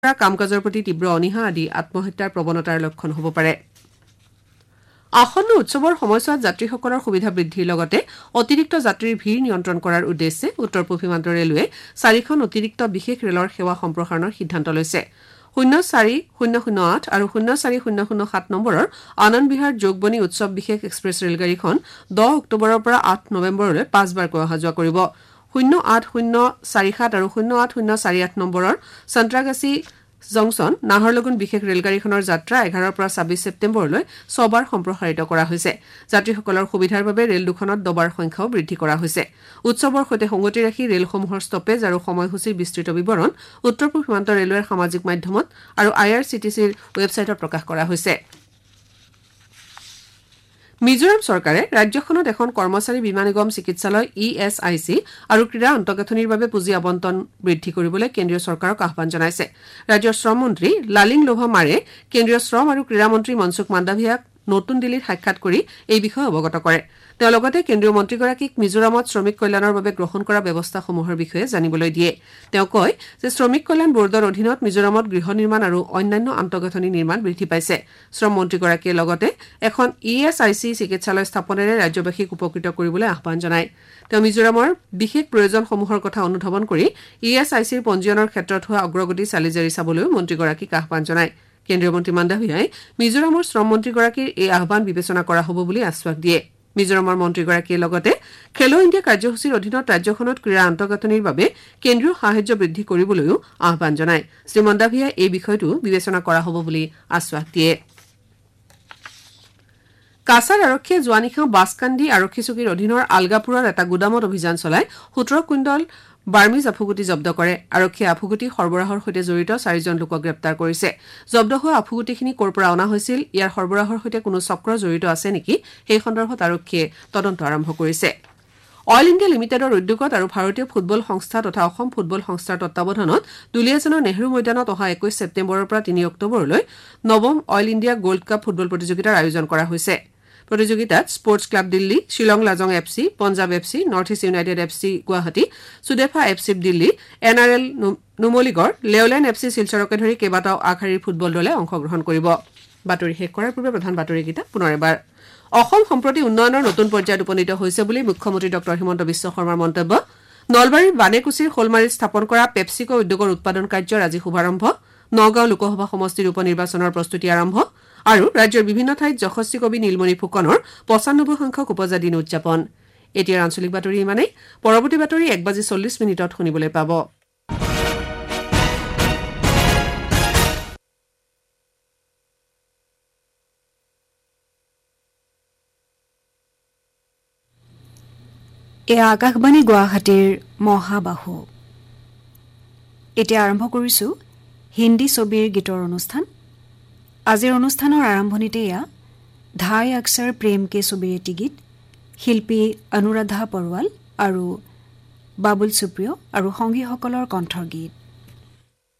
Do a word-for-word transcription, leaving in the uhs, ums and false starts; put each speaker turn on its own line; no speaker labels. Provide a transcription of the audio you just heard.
কাম-কাজৰ প্ৰতি তীব্ৰ অনীহা আদি আত্মহত্যাৰ প্ৰৱণতাৰ লক্ষণ হ'ব পাৰে। আসন্ন উৎসৱৰ সময়ছোৱাত যাত্ৰীসকলৰ সুবিধা বৃদ্ধিৰ লগতে অতিৰিক্ত যাত্ৰীৰ ভিৰ নিয়ন্ত্ৰণ কৰাৰ উদ্দেশ্যে উত্তৰ পূব সীমান্ত ৰেলৱে চাৰিখন অতিৰিক্ত বিশেষ ৰেলৰ সেৱা সম্প্ৰসাৰণৰ সিদ্ধান্ত লৈছে। শূন্য চাৰি শূন্য শূন্য আঠ আৰু শূন্য চাৰি শূন্য শূন্য সাত নম্বৰৰ আনন্দ বিহাৰ যোগবনী উৎসৱ বিশেষ এক্সপ্ৰেছ ৰেলগাড়ীখন দহ অক্টোবৰৰ পৰা আঠ নৱেম্বৰলৈ পাঁচবাৰকৈ অহা যোৱা কৰিব। শূন্য আঠ শূন্য চাৰি সাত আৰু শূন্য আঠ শূন্য চাৰি আঠ নম্বৰৰ সন্ত্ৰাগাছী জংচন নাহৰলগুন বিশেষ ৰেলগাড়ীখনৰ যাত্ৰা এঘাৰৰ পৰা ছাব্বিছ ছেপ্টেম্বৰলৈ ছবাৰ সম্প্ৰসাৰিত কৰা হৈছে। যাত্ৰীসকলৰ সুবিধাৰ বাবে ৰেল দুখনত ডবাৰ সংখ্যাও বৃদ্ধি কৰা হৈছে। উৎসৱৰ সৈতে সংগতি ৰাখি ৰেলসমূহৰ ষ্টপেজ আৰু সময়সূচীৰ বিস্তৃত বিৱৰণ উত্তৰ পূব সীমান্ত ৰেলৱেৰ সামাজিক মাধ্যমত আৰু আই আৰ চি টি চিৰ ৱেবছাইটত প্ৰকাশ কৰা হৈছে। মিজোৰাম চৰকাৰে ৰাজ্যখনত এখন কৰ্মচাৰী বীমা নিগম চিকিৎসালয় ই এছ আই চি আৰু ক্ৰীড়া অন্তঃগাঁথনিৰ বাবে পুঁজি আবণ্টন বৃদ্ধি কৰিবলৈ কেন্দ্ৰীয় চৰকাৰক আহ্বান জনাইছে। ৰাজ্যৰ শ্ৰম মন্ত্ৰী লালিং লোভা মাৰে কেন্দ্ৰীয় শ্ৰম আৰু ক্ৰীড়া মন্ত্ৰী মনসুখ মাণ্ডাভিয়াক নতুন দিল্লীত সাক্ষাৎ কৰি এই বিষয়ে অৱগত কৰে। তেওঁ লগতে কেন্দ্ৰীয় মন্ত্ৰীগৰাকীক মিজোৰামত শ্ৰমিক কল্যাণৰ বাবে গ্ৰহণ কৰা ব্যৱস্থাসমূহৰ বিষয়ে জানিবলৈ দিয়ে। তেওঁ কয় যে শ্ৰমিক কল্যাণ বৰ্ডৰ অধীনত মিজোৰামত গৃহ নিৰ্মাণ আৰু অন্যান্য আন্তঃগাঁথনি নিৰ্মাণ বৃদ্ধি পাইছে। শ্ৰম মন্ত্ৰীগৰাকীয়ে লগতে এখন ই এছ আই চি চিকিৎসালয় স্থাপনেৰে ৰাজ্যবাসীক উপকৃত কৰিবলৈ আহ্বান জনায়। তেওঁ মিজোৰামৰ বিশেষ প্ৰয়োজনসমূহৰ কথা অনুধাৱন কৰি ই এছ আই চিৰ পঞ্জীয়নৰ ক্ষেত্ৰত হোৱা অগ্ৰগতি চালি জাৰি চাবলৈও মন্ত্ৰীগৰাকীক আহ্বান জনায়। কেন্দ্ৰীয় মন্ত্ৰী মাণ্ডাভিয়াই মিজোৰামৰ শ্ৰম মন্ত্ৰীগৰাকীৰ এই আহ্বান বিবেচনা কৰা হ'ব বুলি আশ্বাস দিয়ে। মিজোৰামৰ মন্ত্ৰীগৰাকীয়ে লগতে খেলো ইণ্ডিয়া কাৰ্যসূচীৰ অধীনত ৰাজ্যখনত ক্ৰীড়া আন্তঃগাঁথনিৰ বাবে কেন্দ্ৰীয় সাহায্য বৃদ্ধি কৰিবলৈ আহ্বান জনায়। শ্ৰী মাণ্ডাভিয়াই এই বিষয়টো বিবেচনা কৰা হ'ব বুলি আশ্বাস দিয়ে। কাছাৰ আৰক্ষীয়ে যোৱা নিশা বাছকান্দি আৰক্ষী চকীৰ অধীনৰ আলগাপুৰৰ এটা গুদামত অভিযান চলাই সোতৰ কুইণ্টল বাৰ্মিজ আফুগুটি জব্দ কৰে। আৰক্ষীয়ে আফুগুটি সৰবৰাহৰ সৈতে জড়িত চাৰিজন লোকক গ্ৰেপ্তাৰ কৰিছে। জব্দ হোৱা আফুগুটিখিনি ক'ৰ পৰা অনা হৈছিল, ইয়াৰ সৰবৰাহৰ সৈতে কোনো চক্ৰ জড়িত আছে নেকি, সেই সন্দৰ্ভত আৰক্ষীয়ে তদন্ত আৰম্ভ কৰিছে। অইল ইণ্ডিয়া লিমিটেডৰ উদ্যোগত আৰু ভাৰতীয় ফুটবল সংস্থা তথা অসম ফুটবল সংস্থাৰ তত্বাৱধানত দুলিয়াজানৰ নেহৰু ময়দানত অহা একৈশ ছেপ্টেম্বৰৰ পৰা তিনি অক্টোবৰলৈ নৱম oil India gold cup football প্ৰতিযোগিতাৰ আয়োজন কৰা হৈছে। প্ৰতিযোগিতাত sports club Delhi, Shillong Lajong F C, Punjab F C, north east United F C Guwahati, সুদেফা F C Delhi, N R L Numaligarh, লেওলেন F C শিলচৰকে ধৰি কেইবাটাও আগশাৰীৰ ফুটবল দলে অংশগ্ৰহণ কৰিব। বাতৰি শেষ কৰাৰ পূৰ্বে প্ৰধান বাতৰিকেইটা পুনৰ এবাৰ। অসম সম্প্ৰতি উন্নয়নৰ নতুন পৰ্যায়ত উপনীত হৈছে বুলি মুখ্যমন্ত্ৰী ডক্টৰ হিমন্ত বিশ্ব শৰ্মাৰ মন্তব্য। নলবাৰীৰ বানেকুছিৰ শোলমাৰীত স্থাপন কৰা পেপচিকো উদ্যোগৰ উৎপাদন কাৰ্যৰ আজি শুভাৰম্ভ। নগাঁও লোকসভা সমষ্টিৰ উপ নিৰ্বাচনৰ প্ৰস্তুতি আৰম্ভ আৰু ৰাজ্যৰ বিভিন্ন ঠাইত যশস্বী কবি নীলমণি ফুকনৰ পঁচানব্বৈ সংখ্যক উপজা দিন উদযাপন। এতিয়াৰ আঞ্চলিক বাতৰি ইমানেই। পৰৱৰ্তী বাতৰি এক বাজি চল্লিছ মিনিটত শুনিবলৈ পাব।
এয়া আকাশবাণী গুৱাহাটীৰ মহাবাহু। এতিয়া আৰম্ভ কৰিছো হিন্দী ছবিৰ গীতৰ অনুষ্ঠান। আজিৰ অনুষ্ঠানৰ আৰম্ভণিতে এয়া ঢাই অক্সৰ প্ৰেম কে ছবিৰ এটি গীত, শিল্পী অনুৰাধা পৰৱাল আৰু বাবুল সুপ্ৰিয় আৰু সংগীসকলৰ কণ্ঠৰ গীত।